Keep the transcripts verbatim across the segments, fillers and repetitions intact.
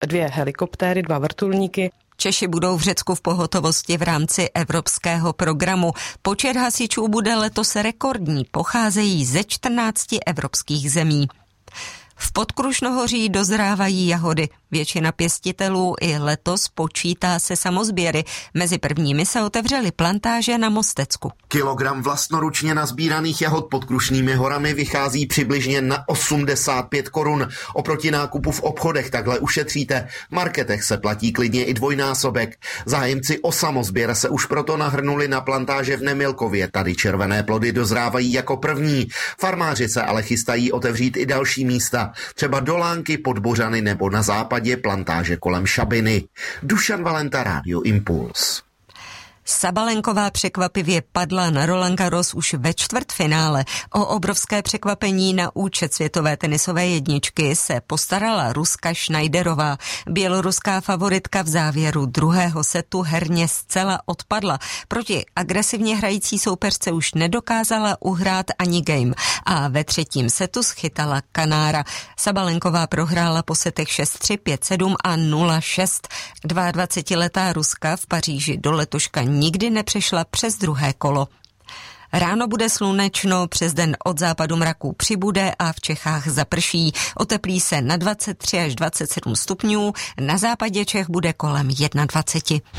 dvě helikoptéry, dva vrtulníky. Češi budou v Řecku v pohotovosti v rámci evropského programu. Počet hasičů bude letos rekordní, pocházejí ze čtrnácti evropských zemí. V Podkrušnohoří dozrávají jahody. Většina pěstitelů i letos počítá se samozběry. Mezi prvními se otevřely plantáže na Mostecku. Kilogram vlastnoručně nazbíraných jahod pod Krušnými horami vychází přibližně na osmdesát pět korun. Oproti nákupu v obchodech takhle ušetříte. V marketech se platí klidně i dvojnásobek. Zájemci o samozběr se už proto nahrnuli na plantáže v Nemilkově. Tady červené plody dozrávají jako první. Farmáři se ale chystají otevřít i další místa. Třeba do Lánky, pod Bořany nebo na západě plantáže kolem Šabiny. Dušan Valenta, Rádio Impuls. Sabalenková překvapivě padla na Roland Garros už ve čtvrtfinále. O obrovské překvapení na účet světové tenisové jedničky se postarala Ruska Schneiderová. Běloruská favoritka v závěru druhého setu herně zcela odpadla. Proti agresivně hrající soupeřce už nedokázala uhrát ani game a ve třetím setu schytala Kanára. Sabalenková prohrála po setech šest tři, pět sedm a nula šest. dvaadvacetiletá Ruska v Paříži do letoška nikdy nepřešla přes druhé kolo. Ráno bude slunečno, přes den od západu mraků přibude a v Čechách zaprší. Oteplí se na dvacet tři až dvacet sedm stupňů, na západě Čech bude kolem dvacet jedna.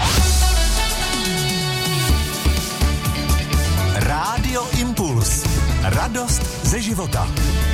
Rádio Impuls. Radost ze života.